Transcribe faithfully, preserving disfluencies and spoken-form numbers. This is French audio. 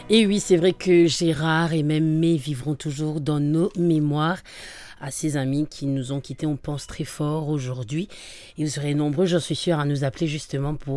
Et oui, c'est vrai que Gérard et même May vivront toujours dans nos mémoires. À ces amis qui nous ont quittés, on pense très fort aujourd'hui. Et vous serez nombreux, j'en suis sûre, à nous appeler justement pour